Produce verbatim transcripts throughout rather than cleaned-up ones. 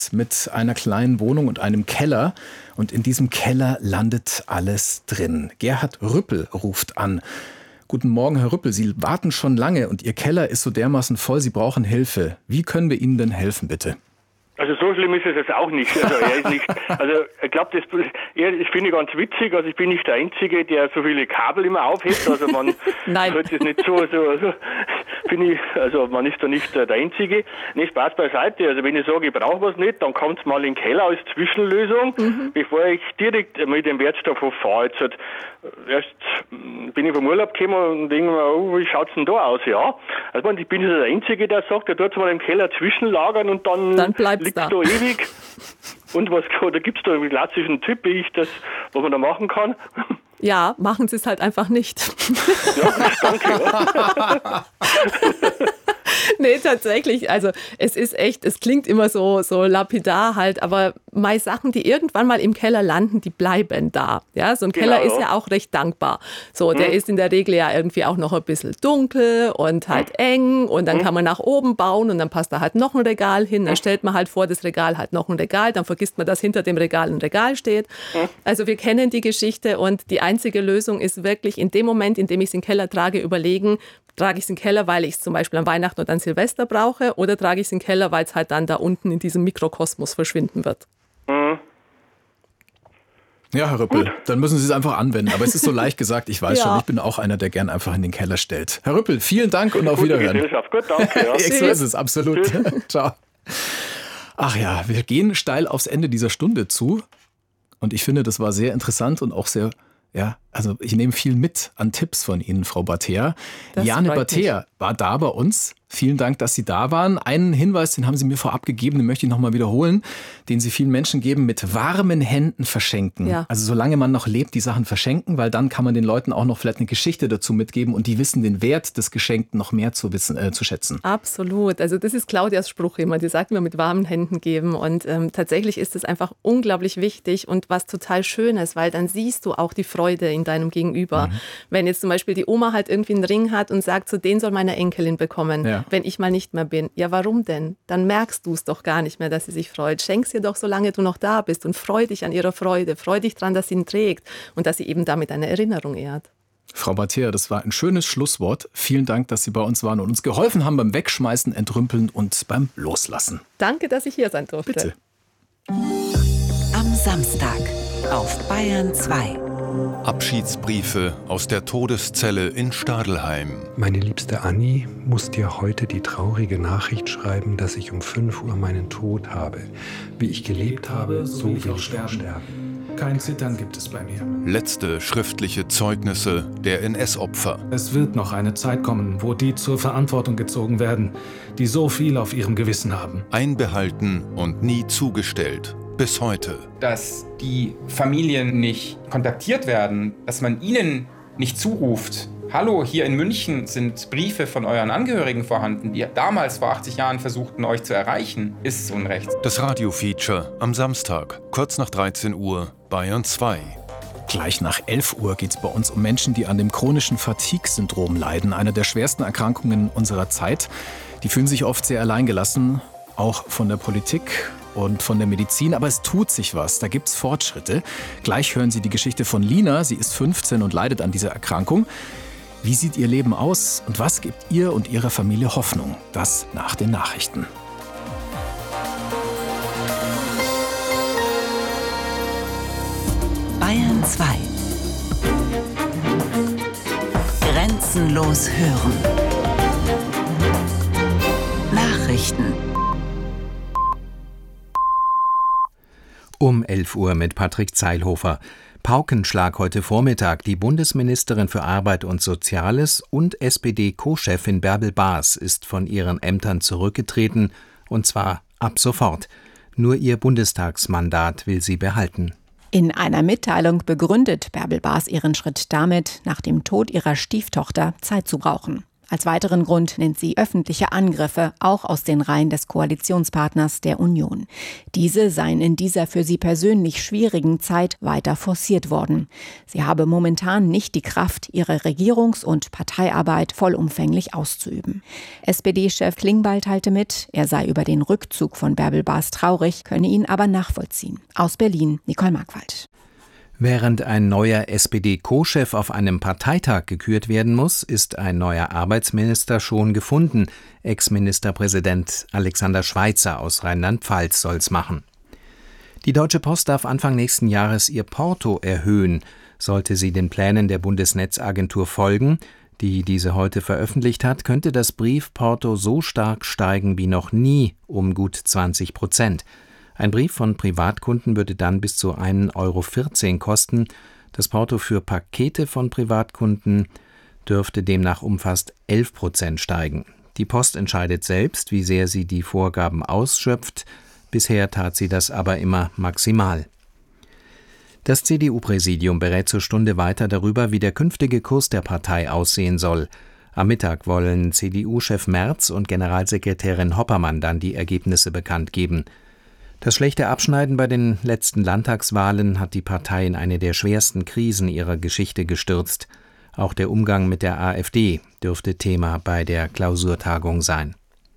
mit einer kleinen Wohnung und einem Keller. Und in diesem Keller landet alles drin. Gerhard Rüppel ruft an. Guten Morgen, Herr Rüppel. Sie warten schon lange und Ihr Keller ist so dermaßen voll, Sie brauchen Hilfe. Wie können wir Ihnen denn helfen, bitte? Also so schlimm ist es jetzt auch nicht. Also er ist nicht. Also ich glaube, das, das finde ich ganz witzig. Also ich bin nicht der Einzige, der so viele Kabel immer aufhebt. Also man hört es nicht so, so, so finde ich. Also man ist da nicht der Einzige. Nee, Spaß beiseite. Also wenn ich sage, ich brauche was nicht, dann kommt es mal in den Keller als Zwischenlösung, mhm. bevor ich direkt mit dem Wertstoffhof fahre. Jetzt halt, erst bin ich vom Urlaub gekommen und denke mir, oh, wie schaut's denn da aus? Ja, also ich bin der Einzige, der sagt, der tut mal im Keller zwischenlagern und dann, dann bleibt liegt da. da ewig. Und was, da gibt es da einen klassischen Tipp, wie ich das, was man da machen kann? Ja, machen Sie es halt einfach nicht. Ja, danke. Ja. Nee, tatsächlich. Also es ist echt, es klingt immer so, so lapidar halt, aber mal Sachen, die irgendwann mal im Keller landen, die bleiben da. Ja, so ein Keller genau, ist ja auch recht dankbar. So, der hm. ist in der Regel ja irgendwie auch noch ein bisschen dunkel und halt hm. eng und dann hm. kann man nach oben bauen und dann passt da halt noch ein Regal hin. Dann stellt man halt vor das Regal halt noch ein Regal, dann vergisst man, dass hinter dem Regal ein Regal steht. Hm. Also wir kennen die Geschichte und die einzige Lösung ist wirklich in dem Moment, in dem ich es in den Keller trage, überlegen, trage ich es in den Keller, weil ich es zum Beispiel an Weihnachten oder an Silvester brauche, oder trage ich es in den Keller, weil es halt dann da unten in diesem Mikrokosmos verschwinden wird. Mhm. Ja, Herr Rüppel, Gut. dann müssen Sie es einfach anwenden. Aber es ist so leicht gesagt, ich weiß ja. schon, ich bin auch einer, der gern einfach in den Keller stellt. Herr Rüppel, vielen Dank und auf Gute Wiederhören. Gesellschaft. Gut, danke. Ja. So ist es, absolut. Ciao. Ach ja, wir gehen steil aufs Ende dieser Stunde zu. Und ich finde, das war sehr interessant und auch sehr... Ja, also ich nehme viel mit an Tipps von Ihnen, Frau Bhatea. Jane Bhatea war da bei uns. Vielen Dank, dass Sie da waren. Einen Hinweis, den haben Sie mir vorab gegeben, den möchte ich nochmal wiederholen, den Sie vielen Menschen geben, mit warmen Händen verschenken. Ja. Also solange man noch lebt, die Sachen verschenken, weil dann kann man den Leuten auch noch vielleicht eine Geschichte dazu mitgeben und die wissen den Wert des Geschenkten noch mehr zu wissen, äh, zu schätzen. Absolut. Also das ist Claudias Spruch immer, die sagt mir, mit warmen Händen geben. Und ähm, tatsächlich ist es einfach unglaublich wichtig und was total Schönes, weil dann siehst du auch die Freude in deinem Gegenüber. Mhm. Wenn jetzt zum Beispiel die Oma halt irgendwie einen Ring hat und sagt, so den soll meine Enkelin bekommen, ja. wenn ich mal nicht mehr bin. Ja, warum denn? Dann merkst du es doch gar nicht mehr, dass sie sich freut. Schenk's ihr doch, solange du noch da bist und freu dich an ihrer Freude. Freu dich dran, dass sie ihn trägt und dass sie eben damit eine Erinnerung ehrt. Frau Bhatea, das war ein schönes Schlusswort. Vielen Dank, dass Sie bei uns waren und uns geholfen haben beim Wegschmeißen, Entrümpeln und beim Loslassen. Danke, dass ich hier sein durfte. Bitte. Am Samstag auf Bayern zwei. Abschiedsbriefe aus der Todeszelle in Stadelheim. Meine liebste Anni muss dir heute die traurige Nachricht schreiben, dass ich um fünf Uhr meinen Tod habe. Wie ich gelebt habe, so will ich auch sterben. Kein Zittern gibt es bei mir. Letzte schriftliche Zeugnisse der N S-Opfer. Es wird noch eine Zeit kommen, wo die zur Verantwortung gezogen werden, die so viel auf ihrem Gewissen haben. Einbehalten und nie zugestellt. Bis heute. Dass die Familien nicht kontaktiert werden, dass man ihnen nicht zuruft, hallo, hier in München sind Briefe von euren Angehörigen vorhanden, die damals vor achtzig Jahren versuchten, euch zu erreichen, ist Unrecht. Das Radio-Feature am Samstag, kurz nach dreizehn Uhr, Bayern zwei. Gleich nach elf Uhr geht es bei uns um Menschen, die an dem chronischen Fatigue-Syndrom leiden, einer der schwersten Erkrankungen unserer Zeit. Die fühlen sich oft sehr alleingelassen, auch von der Politik und von der Medizin, aber es tut sich was, da gibt's Fortschritte. Gleich hören Sie die Geschichte von Lina, sie ist fünfzehn und leidet an dieser Erkrankung. Wie sieht ihr Leben aus und was gibt ihr und ihrer Familie Hoffnung? Das nach den Nachrichten. Bayern zwei. Grenzenlos hören. Nachrichten. Um elf Uhr mit Patrick Zeilhofer. Paukenschlag heute Vormittag. Die Bundesministerin für Arbeit und Soziales und S P D-Co-Chefin Bärbel Baas ist von ihren Ämtern zurückgetreten, und zwar ab sofort. Nur ihr Bundestagsmandat will sie behalten. In einer Mitteilung begründet Bärbel Baas ihren Schritt damit, nach dem Tod ihrer Stieftochter Zeit zu brauchen. Als weiteren Grund nennt sie öffentliche Angriffe, auch aus den Reihen des Koalitionspartners der Union. Diese seien in dieser für sie persönlich schwierigen Zeit weiter forciert worden. Sie habe momentan nicht die Kraft, ihre Regierungs- und Parteiarbeit vollumfänglich auszuüben. S P D-Chef Klingbeil teilte mit, er sei über den Rückzug von Bärbel Baas traurig, könne ihn aber nachvollziehen. Aus Berlin, Nicole Markwald. Während ein neuer S P D-Co-Chef auf einem Parteitag gekürt werden muss, ist ein neuer Arbeitsminister schon gefunden. Ex-Ministerpräsident Alexander Schweitzer aus Rheinland-Pfalz soll's machen. Die Deutsche Post darf Anfang nächsten Jahres ihr Porto erhöhen. Sollte sie den Plänen der Bundesnetzagentur folgen, die diese heute veröffentlicht hat, könnte das Briefporto so stark steigen wie noch nie, um gut zwanzig Prozent. Ein Brief von Privatkunden würde dann bis zu ein Euro vierzehn kosten. Das Porto für Pakete von Privatkunden dürfte demnach um fast elf Prozent steigen. Die Post entscheidet selbst, wie sehr sie die Vorgaben ausschöpft. Bisher tat sie das aber immer maximal. Das C D U-Präsidium berät zur Stunde weiter darüber, wie der künftige Kurs der Partei aussehen soll. Am Mittag wollen C D U-Chef Merz und Generalsekretärin Hoppermann dann die Ergebnisse bekannt geben. Das schlechte Abschneiden bei den letzten Landtagswahlen hat die Partei in eine der schwersten Krisen ihrer Geschichte gestürzt. Auch der Umgang mit der AfD dürfte Thema bei der Klausurtagung sein.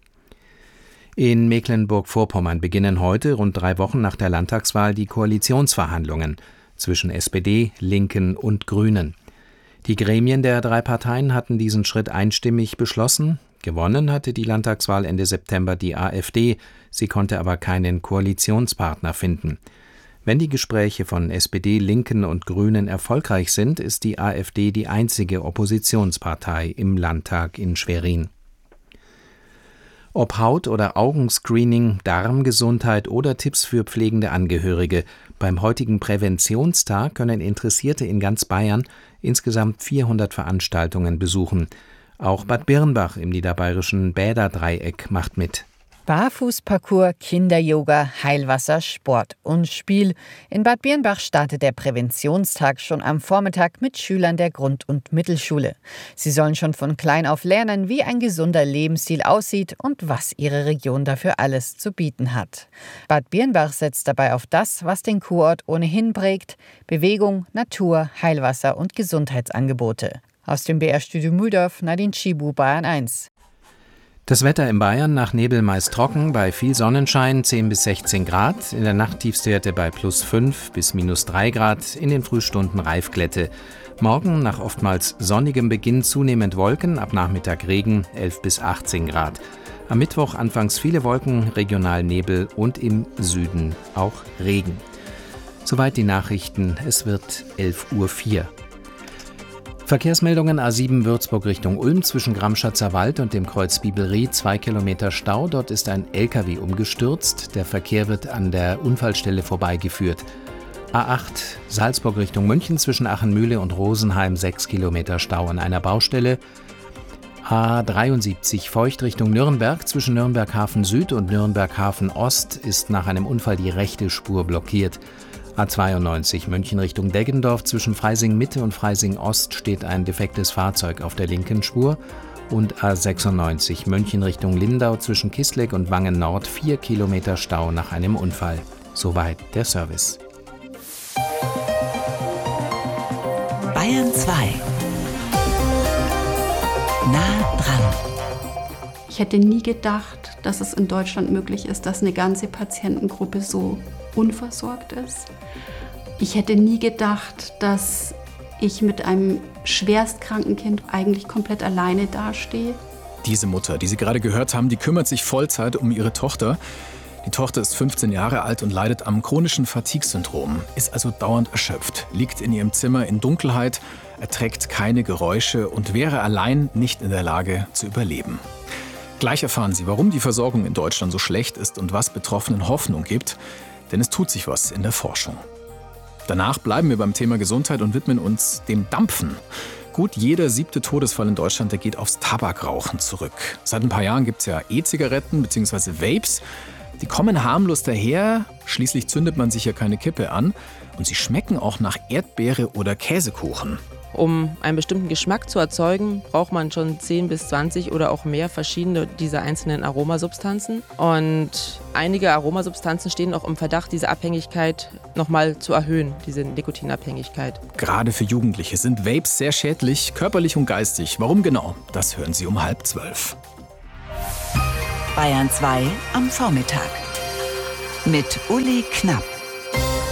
In Mecklenburg-Vorpommern beginnen heute, rund drei Wochen nach der Landtagswahl, die Koalitionsverhandlungen zwischen S P D, Linken und Grünen. Die Gremien der drei Parteien hatten diesen Schritt einstimmig beschlossen. Gewonnen hatte die Landtagswahl Ende September die AfD, sie konnte aber keinen Koalitionspartner finden. Wenn die Gespräche von S P D, Linken und Grünen erfolgreich sind, ist die AfD die einzige Oppositionspartei im Landtag in Schwerin. Ob Haut- oder Augenscreening, Darmgesundheit oder Tipps für pflegende Angehörige, beim heutigen Präventionstag können Interessierte in ganz Bayern insgesamt vierhundert Veranstaltungen besuchen. Auch Bad Birnbach im niederbayerischen Bäderdreieck macht mit. Barfußparcours, Kinder-Yoga, Heilwasser, Sport und Spiel. In Bad Birnbach startet der Präventionstag schon am Vormittag mit Schülern der Grund- und Mittelschule. Sie sollen schon von klein auf lernen, wie ein gesunder Lebensstil aussieht und was ihre Region dafür alles zu bieten hat. Bad Birnbach setzt dabei auf das, was den Kurort ohnehin prägt: Bewegung, Natur, Heilwasser und Gesundheitsangebote. Aus dem B R-Studio Mühldorf, Nadine Schibu, Bayern eins. Das Wetter in Bayern nach Nebel meist trocken, bei viel Sonnenschein zehn bis sechzehn Grad, in der Nacht Tiefstwerte bei plus fünf bis minus drei Grad, in den Frühstunden Reifglätte. Morgen nach oftmals sonnigem Beginn zunehmend Wolken, ab Nachmittag Regen, elf bis achtzehn Grad. Am Mittwoch anfangs viele Wolken, regional Nebel und im Süden auch Regen. Soweit die Nachrichten, es wird elf Uhr vier. Verkehrsmeldungen: A sieben Würzburg Richtung Ulm zwischen Gramschatzer Wald und dem Kreuz Bibelried, zwei Kilometer Stau. Dort ist ein L K W umgestürzt. Der Verkehr wird an der Unfallstelle vorbeigeführt. A acht Salzburg Richtung München zwischen Achenmühle und Rosenheim, sechs Kilometer Stau an einer Baustelle. A dreiundsiebzig Feucht Richtung Nürnberg zwischen Nürnberg Hafen Süd und Nürnberg Hafen Ost ist nach einem Unfall die rechte Spur blockiert. A zweiundneunzig München Richtung Deggendorf zwischen Freising Mitte und Freising Ost steht ein defektes Fahrzeug auf der linken Spur. Und A sechsundneunzig München Richtung Lindau zwischen Kisleck und Wangen Nord, vier Kilometer Stau nach einem Unfall. Soweit der Service. Bayern zwei. Nah dran. Ich hätte nie gedacht, dass es in Deutschland möglich ist, dass eine ganze Patientengruppe so unversorgt ist. Ich hätte nie gedacht, dass ich mit einem schwerstkranken Kind eigentlich komplett alleine dastehe. Diese Mutter, die Sie gerade gehört haben, die kümmert sich Vollzeit um ihre Tochter. Die Tochter ist fünfzehn Jahre alt und leidet am chronischen Fatigue-Syndrom, ist also dauernd erschöpft, liegt in ihrem Zimmer in Dunkelheit, erträgt keine Geräusche und wäre allein nicht in der Lage zu überleben. Gleich erfahren Sie, warum die Versorgung in Deutschland so schlecht ist und was Betroffenen Hoffnung gibt. Denn es tut sich was in der Forschung. Danach bleiben wir beim Thema Gesundheit und widmen uns dem Dampfen. Gut jeder siebte Todesfall in Deutschland, der geht aufs Tabakrauchen zurück. Seit ein paar Jahren gibt es ja E-Zigaretten bzw. Vapes. Die kommen harmlos daher, schließlich zündet man sich ja keine Kippe an. Und sie schmecken auch nach Erdbeere oder Käsekuchen. Um einen bestimmten Geschmack zu erzeugen, braucht man schon zehn bis zwanzig oder auch mehr verschiedene dieser einzelnen Aromasubstanzen. Und einige Aromasubstanzen stehen auch im Verdacht, diese Abhängigkeit nochmal zu erhöhen, diese Nikotinabhängigkeit. Gerade für Jugendliche sind Vapes sehr schädlich, körperlich und geistig. Warum genau? Das hören Sie um halb zwölf. Bayern zwei am Vormittag. Mit Uli Knapp.